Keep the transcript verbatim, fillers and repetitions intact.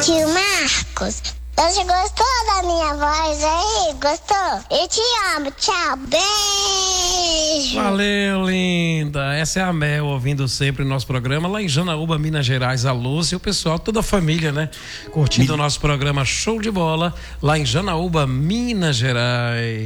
Tio Marcos, você gostou da minha voz aí? Gostou? Eu te amo, tchau, beijo. Valeu, linda. Essa é a Mel, ouvindo sempre o nosso programa lá em Janaúba, Minas Gerais. A Lúcia e o pessoal, toda a família, né? Curtindo o nosso programa Show de Bola lá em Janaúba, Minas Gerais.